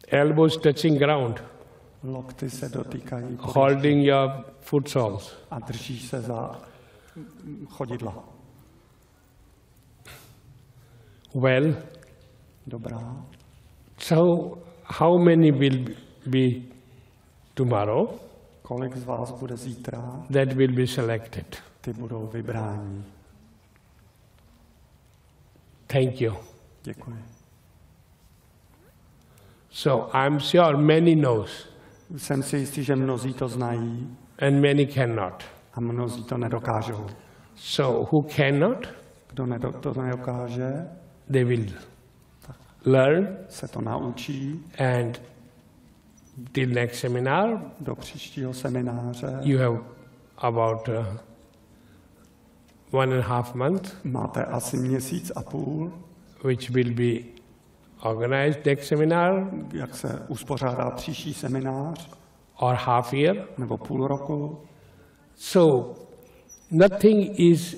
elbows touching ground, lokty se dotýkají holding your foot soles. a držíš se za chodidla. Well, Dobrá. so how many will be tomorrow? Kolik z vás bude zítra? That will be selected. Ty budou vybráni. Thank you. Děkuji. So I'm sure many knows Jsem si jistý, že mnozí to znají and many cannot. a mnozí to nedokážou. So who cannot, Kdo to nedokáže, they will learn, se to naučí. and till next seminar, Do příštího semináře you have about 1.5 months, máte asi měsíc a půl, which will be organized next seminar, jak se uspořádá příští seminář, or half year. nebo půl roku. So nothing is